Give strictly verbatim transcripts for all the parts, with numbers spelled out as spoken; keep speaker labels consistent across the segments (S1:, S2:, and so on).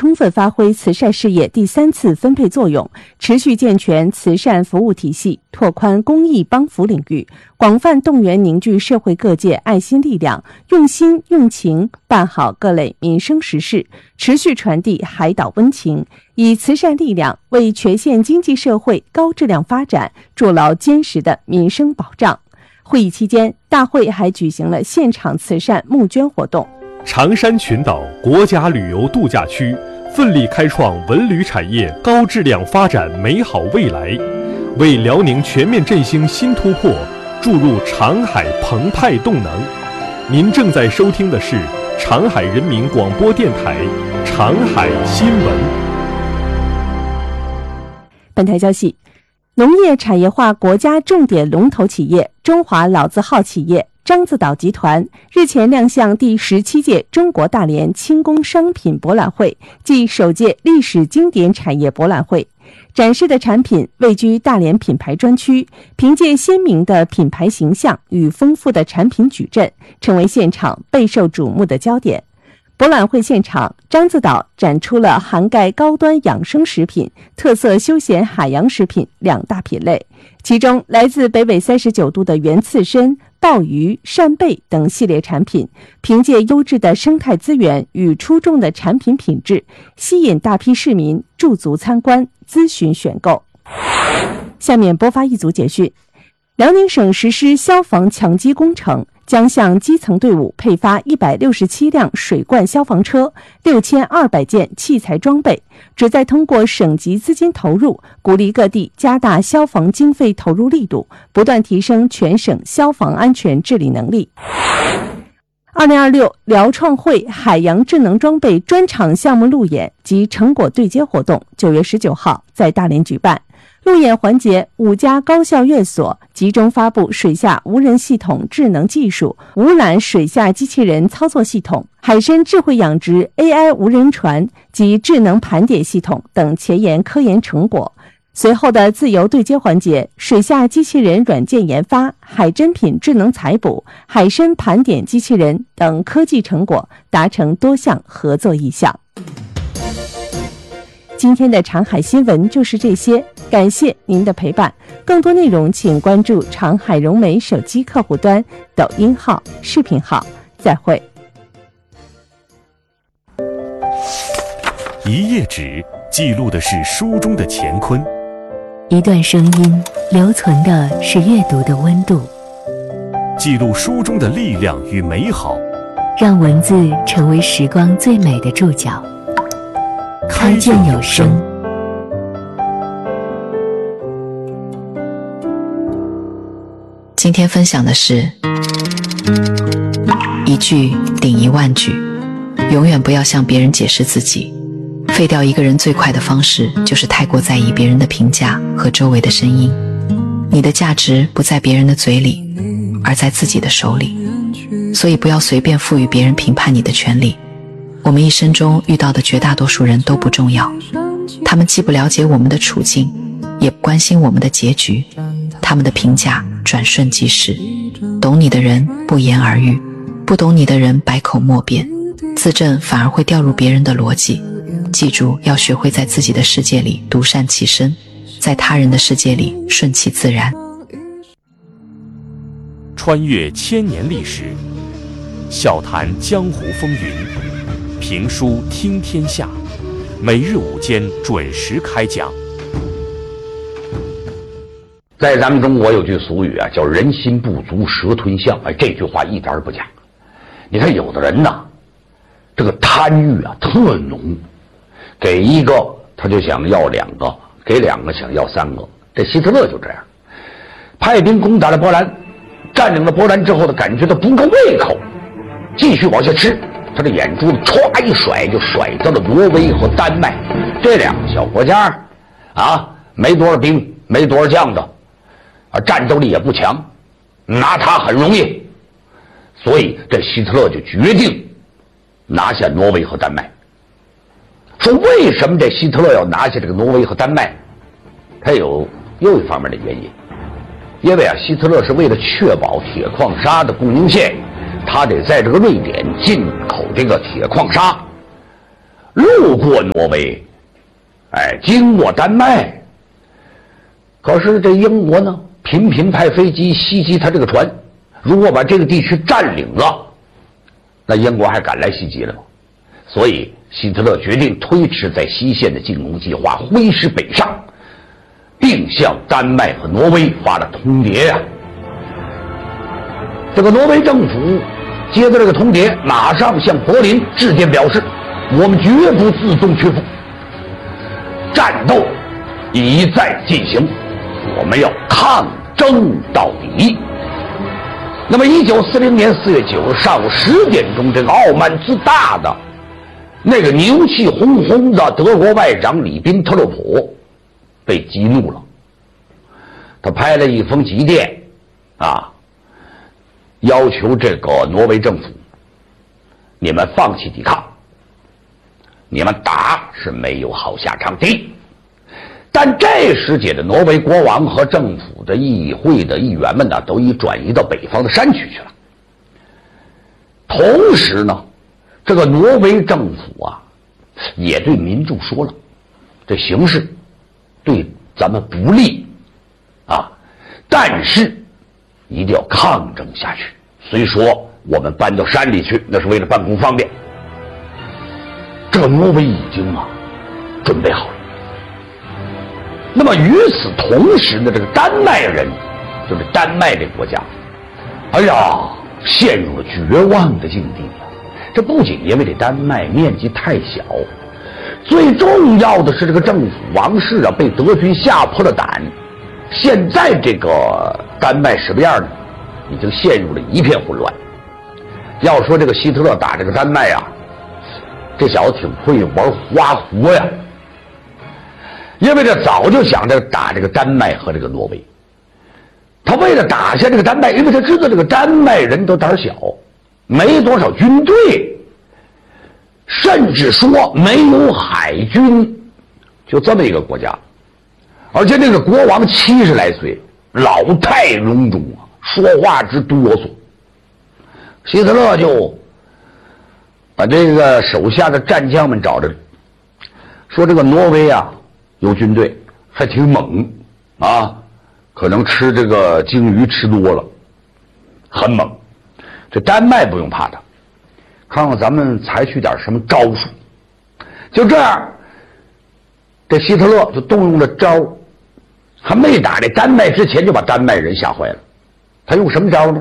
S1: 充分发挥慈善事业第三次分配作用，持续健全慈善服务体系，拓宽公益帮扶领域，广泛动员凝聚社会各界爱心力量，用心用情办好各类民生实事，持续传递海岛温情，以慈善力量为全县经济社会高质量发展筑牢坚实的民生保障。会议期间，大会还举行了现场慈善募捐活动。
S2: 长山群岛国家旅游度假区奋力开创文旅产业高质量发展美好未来，为辽宁全面振兴新突破注入长海澎湃动能。您正在收听的是长海人民广播电台长海新闻。
S1: 本台消息，农业产业化国家重点龙头企业中华老字号企业獐子岛集团日前亮相第十七届中国大连轻工商品博览会暨首届历史经典产业博览会，展示的产品位居大连品牌专区，凭借鲜明的品牌形象与丰富的产品矩阵，成为现场备受瞩目的焦点。博览会现场，獐子岛展出了涵盖高端养生食品、特色休闲海洋食品两大品类，其中来自北纬三十九度的原刺身、鲍鱼、扇贝等系列产品，凭借优质的生态资源与出众的产品品质，吸引大批市民驻足参观、咨询选购。下面播发一组简讯：辽宁省实施消防强基工程，将向基层队伍配发一百六十七辆水罐消防车、六千二百件器材装备，旨在通过省级资金投入，鼓励各地加大消防经费投入力度，不断提升全省消防安全治理能力。二零二六辽创汇海洋智能装备专场项目路演及成果对接活动九月十九号在大连举办。路演环节，五家高校院所集中发布水下无人系统智能技术、无缆水下机器人操作系统、海参智慧养殖 A I 无人船及智能盘点系统等前沿科研成果。随后的自由对接环节，水下机器人软件研发、海珍品智能采捕、海参盘点机器人等科技成果达成多项合作意向。今天的长海新闻就是这些，感谢您的陪伴。更多内容请关注长海融媒手机客户端、抖音号、视频号。再会。
S2: 一页纸记录的是书中的乾坤，
S3: 一段声音留存的是阅读的温度，
S2: 记录书中的力量与美好，
S3: 让文字成为时光最美的注脚。开卷有声，
S4: 今天分享的是一句顶一万句，永远不要向别人解释自己。废掉一个人最快的方式，就是太过在意别人的评价和周围的声音。你的价值不在别人的嘴里，而在自己的手里，所以不要随便赋予别人评判你的权利。我们一生中遇到的绝大多数人都不重要，他们既不了解我们的处境，也不关心我们的结局，他们的评价转瞬即逝。懂你的人不言而喻，不懂你的人百口莫辩，自证反而会掉入别人的逻辑。记住，要学会在自己的世界里独善其身，在他人的世界里顺其自然。
S2: 穿越千年历史，笑谈江湖风云，评书听天下，每日午间准时开讲。
S5: 在咱们中国有句俗语啊，叫人心不足蛇吞象。哎，这句话一点儿不假。你看有的人呐，这个贪欲啊特浓，给一个他就想要两个，给两个想要三个。这希特勒就这样，派兵攻打了波兰，占领了波兰之后，他感觉到不够胃口，继续往下吃。他的眼珠子歘一甩，就甩到了挪威和丹麦这两个小国家啊，没多少兵，没多少将的啊，战斗力也不强，拿他很容易。所以这希特勒就决定拿下挪威和丹麦。说为什么这希特勒要拿下这个挪威和丹麦？他有又一方面的原因，因为啊，希特勒是为了确保铁矿砂的供应线，他得在这个瑞典进口这个铁矿砂。 路过挪威，哎，经过丹麦。可是这英国呢，频频派飞机袭击他这个船，如果把这个地区占领了，那英国还敢来袭击了吗？所以希特勒决定推迟在西线的进攻计划，挥师北上，并向丹麦和挪威发了通牒呀、啊。这个挪威政府接到这个通牒，马上向柏林致电表示，我们绝不自动屈服，战斗已在进行，我们要抗争到底。那么一九四零年四月九日上午十点钟，这个傲慢自大的那个牛气哄哄的德国外长里宾特洛普被激怒了，他拍了一封急电啊，要求这个挪威政府，你们放弃抵抗，你们打是没有好下场的。但这时节的挪威国王和政府的议会的议员们呢，都已转移到北方的山区去了。同时呢，这个挪威政府啊，也对民众说了，这形势对咱们不利啊，但是一定要抗争下去。虽说我们搬到山里去，那是为了办公方便。这个挪威已经啊准备好了。那么与此同时呢，这个丹麦人，就是丹麦这个国家，哎呀，陷入了绝望的境地了。这不仅因为这丹麦面积太小，最重要的是这个政府王室啊被德军吓破了胆。现在这个丹麦什么样呢？已经陷入了一片混乱。要说这个希特勒打这个丹麦啊，这小子挺会玩花活呀。因为这早就想着打这个丹麦和这个挪威，他为了打下这个丹麦，因为他知道这个丹麦人都胆小，没多少军队，甚至说没有海军，就这么一个国家，而且那个国王七十来岁，老态龙钟啊，说话直哆嗦。希特勒就把这个手下的战将们找着，说这个挪威啊有军队，还挺猛啊，可能吃这个鲸鱼吃多了，很猛。这丹麦不用怕他，看看咱们采取点什么招数。就这样，这希特勒就动用了招，还没打这丹麦之前就把丹麦人吓坏了。他用什么招呢？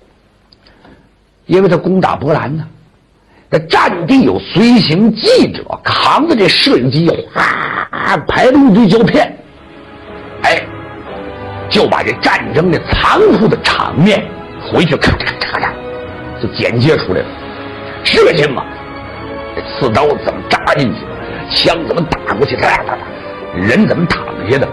S5: 因为他攻打波兰呢，这战地有随行记者扛着这摄影机，哗拍了一堆胶片，哎，就把这战争的残酷的场面回去咔嚓咔嚓咔嚓就剪接出来了。血腥啊，这刺刀怎么扎进去，枪怎么打过去，哒哒哒，人怎么躺下的，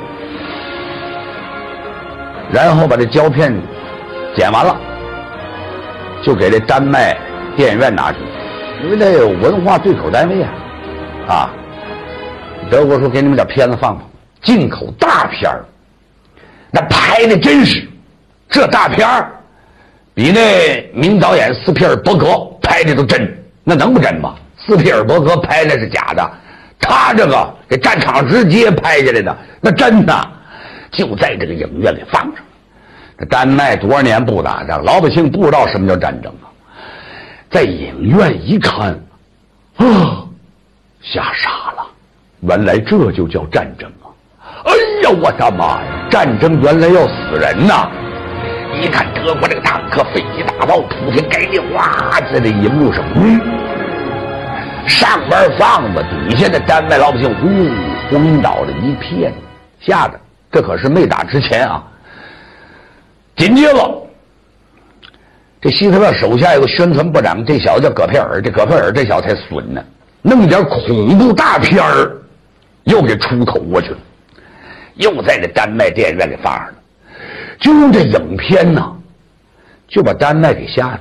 S5: 然后把这胶片剪完了，就给这丹麦电影院拿去，因为那有文化对口单位啊，啊，德国说给你们点片子放放，进口大片儿，那拍的真是，这大片儿比那名导演斯皮尔伯格拍的都真，那能不真吗？斯皮尔伯格拍的是假的，他这个这战场直接拍下来的，那真的就在这个影院里放上。这丹麦多少年不打仗，老百姓不知道什么叫战争啊，在影院一看，啊，吓傻了，原来这就叫战争啊！哎呀，我的妈呀，战争原来要死人呐！一看德国这个坦克、飞机、大炮铺天盖地，哇，在这荧幕上，嗯，上边放着，底下的丹麦老百姓呼昏倒了一片，吓得这可是没打之前啊。紧接着，这希特勒手下有个宣传部长，这小子叫戈培尔，这戈培尔这小子才损呢，弄点恐怖大片儿，又给出口过去了，又在这丹麦电影院给放上了。就用这影片呢，就把丹麦给吓住了。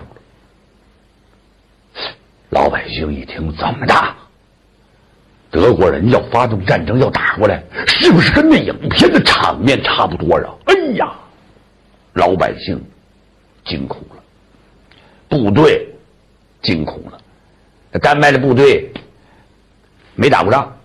S5: 老百姓一听，怎么的？德国人要发动战争，要打过来，是不是跟那影片的场面差不多啊？哎呀，老百姓惊恐了，部队惊恐了。丹麦的部队没打过仗。